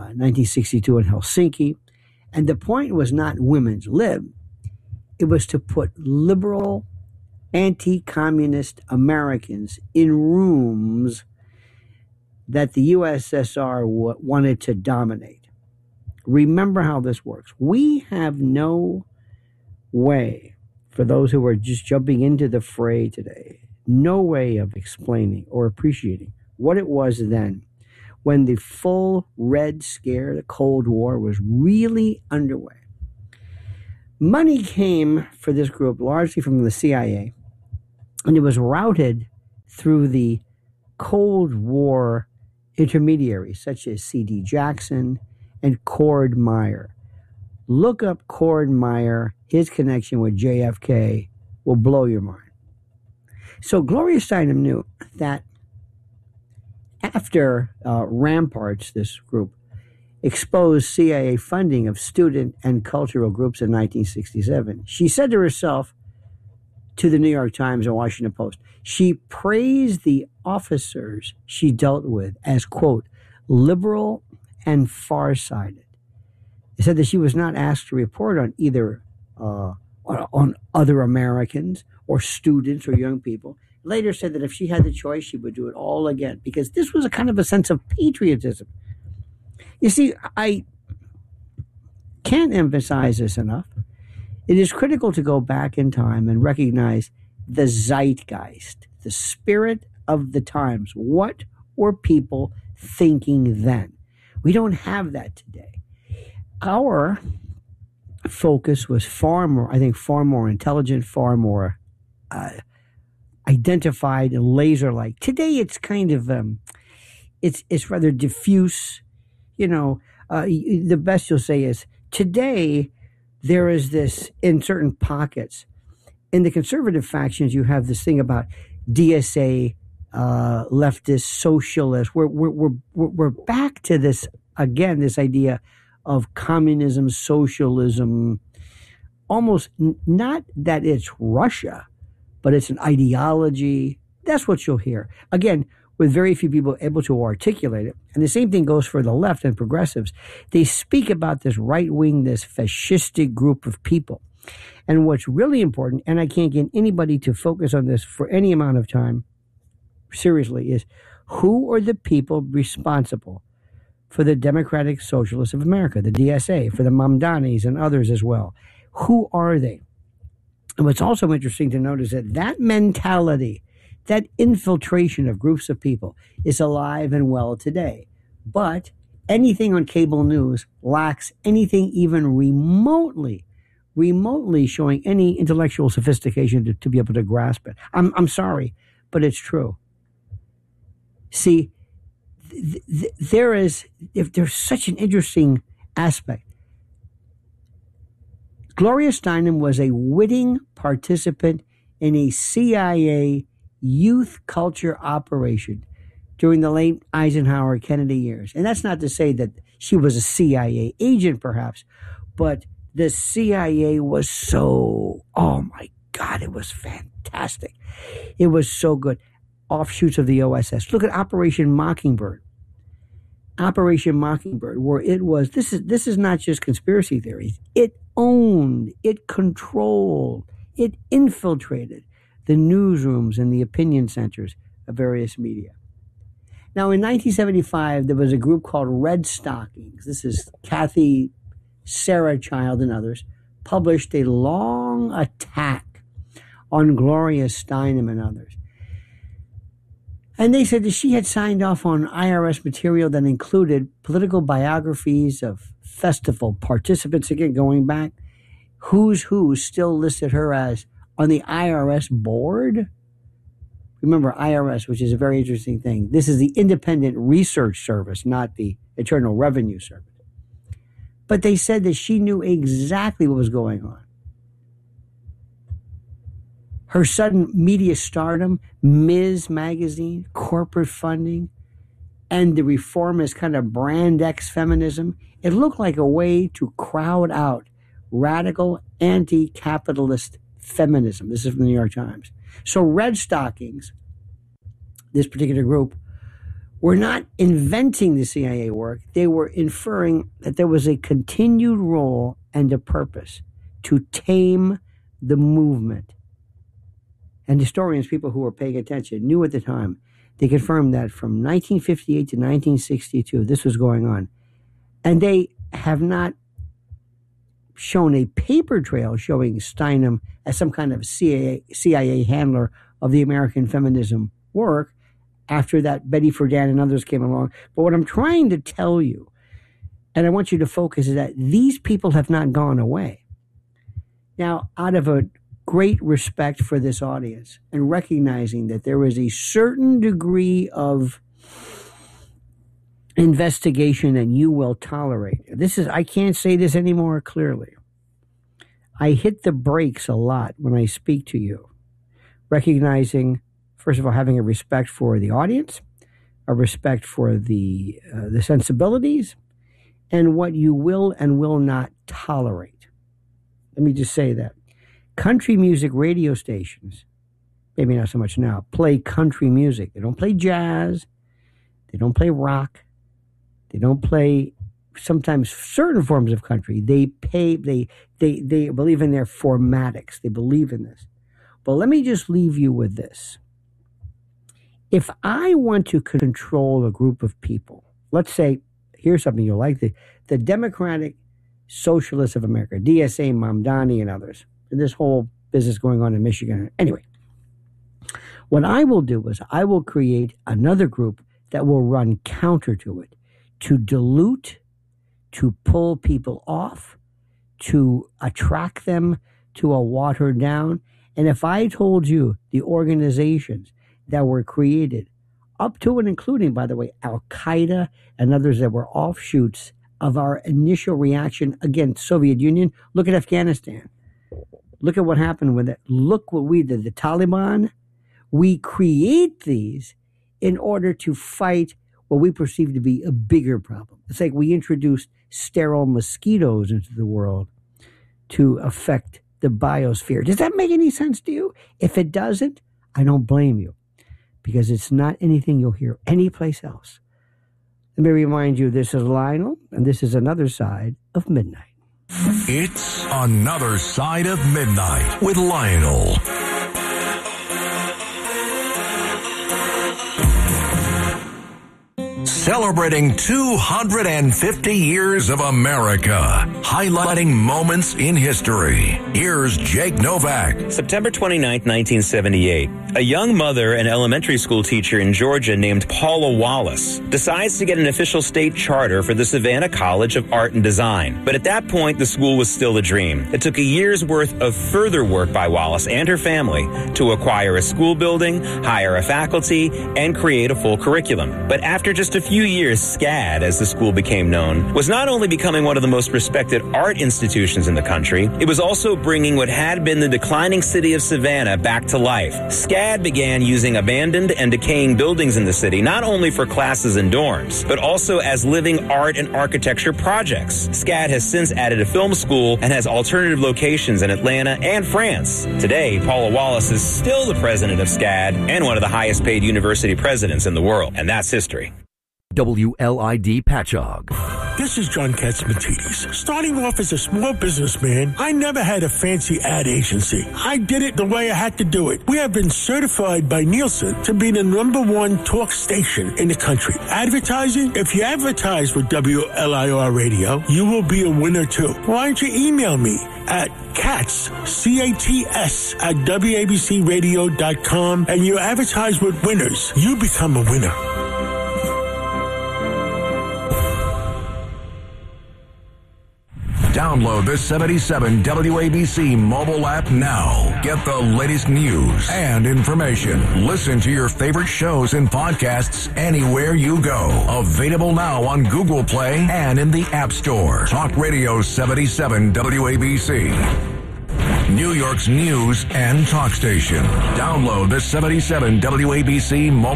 1962 in Helsinki. And the point was not women's lib. It was to put liberal, anti-communist Americans in rooms that the USSR wanted to dominate. Remember how this works. We have no way, for those who are just jumping into the fray today, no way of explaining or appreciating what it was then when the full Red Scare, the Cold War, was really underway. Money came for this group largely from the CIA, and it was routed through the Cold War intermediaries such as C.D. Jackson and Cord Meyer. Look up Cord Meyer. His connection with JFK will blow your mind. So Gloria Steinem knew that after Ramparts, this group, exposed CIA funding of student and cultural groups in 1967, she said to herself, to the New York Times and Washington Post, she praised the officers she dealt with as, quote, liberal and farsighted. It said that she was not asked to report on either on other Americans or students or young people. Later said that if she had the choice, she would do it all again, because this was a kind of a sense of patriotism. You see, I can't emphasize this enough. It is critical to go back in time and recognize the zeitgeist, the spirit of the times. What were people thinking then? We don't have that today. Our focus was far more intelligent, far more identified and laser-like. Today, it's kind of it's rather diffuse. The best you'll say is today there is this in certain pockets. In the conservative factions, you have this thing about DSA, leftist, socialist. We're back to this again. This idea of communism, socialism, almost not that it's Russia, but it's an ideology. That's what you'll hear. Again, with very few people able to articulate it. And the same thing goes for the left and progressives. They speak about this right wing, this fascistic group of people. And what's really important, and I can't get anybody to focus on this for any amount of time, seriously, is who are the people responsible for the Democratic Socialists of America, the DSA, for the Mamdanis and others as well? Who are they? And what's also interesting to note is that mentality, that infiltration of groups of people is alive and well today. But anything on cable news lacks anything even remotely showing any intellectual sophistication to be able to grasp it. I'm sorry, but it's true. See, there's such an interesting aspect. Gloria Steinem was a witting participant in a CIA youth culture operation during the late Eisenhower Kennedy years. And that's not to say that she was a CIA agent, perhaps, but the CIA was so, oh my God, it was fantastic. It was so good. Offshoots of the OSS. Look at Operation Mockingbird. Operation Mockingbird, where it was, this is not just conspiracy theories. It owned, it controlled, it infiltrated the newsrooms and the opinion centers of various media. Now, in 1975, there was a group called Red Stockings. This is Kathy, Sarah Child, and others, published a long attack on Gloria Steinem and others. And they said that she had signed off on IRS material that included political biographies of festival participants, again, going back. Who's Who still listed her as on the IRS board. Remember, IRS, which is a very interesting thing. This is the Independent Research Service, not the Internal Revenue Service. But they said that she knew exactly what was going on. Her sudden media stardom, Ms. Magazine, corporate funding, and the reformist kind of brand X feminism, it looked like a way to crowd out radical anti-capitalist feminism. This is from the New York Times. So Red Stockings, this particular group, were not inventing the CIA work. They were inferring that there was a continued role and a purpose to tame the movement. And historians, people who were paying attention, knew at the time. They confirmed that from 1958 to 1962, this was going on. And they have not shown a paper trail showing Steinem as some kind of CIA handler of the American feminism work after that Betty Friedan and others came along. But what I'm trying to tell you, and I want you to focus, is that these people have not gone away. Now, out of a great respect for this audience and recognizing that there is a certain degree of investigation that you will tolerate. I can't say this any more clearly. I hit the brakes a lot when I speak to you, recognizing, first of all, having a respect for the audience, a respect for the sensibilities, and what you will and will not tolerate. Let me just say that. Country music radio stations, maybe not so much now, play country music. They don't play jazz. They don't play rock. They don't play sometimes certain forms of country. They believe in their formatics. They believe in this. But let me just leave you with this. If I want to control a group of people, let's say, here's something you'll like, the Democratic Socialists of America, DSA, Mamdani, and others, this whole business going on in Michigan. Anyway, what I will do is I will create another group that will run counter to it, to dilute, to pull people off, to attract them to a watered down. And if I told you the organizations that were created, up to and including, by the way, Al-Qaeda and others that were offshoots of our initial reaction against Soviet Union, look at Afghanistan. Look at what happened with it. Look what we did, the Taliban. We create these in order to fight what we perceive to be a bigger problem. It's like we introduced sterile mosquitoes into the world to affect the biosphere. Does that make any sense to you? If it doesn't, I don't blame you, because it's not anything you'll hear anyplace else. Let me remind you, this is Lionel, and this is Another Side of Midnight. It's Another Side of Midnight with Lionel. Celebrating 250 years of America, highlighting moments in history. Here's Jake Novak. September 29, 1978. A young mother and elementary school teacher in Georgia named Paula Wallace decides to get an official state charter for the Savannah College of Art and Design. But at that point, the school was still a dream. It took a year's worth of further work by Wallace and her family to acquire a school building, hire a faculty, and create a full curriculum. But after just a few years, SCAD, as the school became known, was not only becoming one of the most respected art institutions in the country, it was also bringing what had been the declining city of Savannah back to life. SCAD began using abandoned and decaying buildings in the city, not only for classes and dorms, but also as living art and architecture projects. SCAD has since added a film school and has alternative locations in Atlanta and France. Today, Paula Wallace is still the president of SCAD and one of the highest paid university presidents in the world. And that's history. WLID Patchogue. This is John Katsimatidis. Starting off as a small businessman, I never had a fancy ad agency. I did it the way I had to do it. We have been certified by Nielsen to be the #1 talk station in the country. Advertising? If you advertise with WLIR Radio, you will be a winner too. Why don't you email me at Katz, C-A-T-S, at WABCRadio.com, and you advertise with winners. You become a winner. Download the 77 WABC mobile app now. Get the latest news and information. Listen to your favorite shows and podcasts anywhere you go. Available now on Google Play and in the App Store. Talk Radio 77 WABC. New York's news and talk station. Download the 77 WABC mobile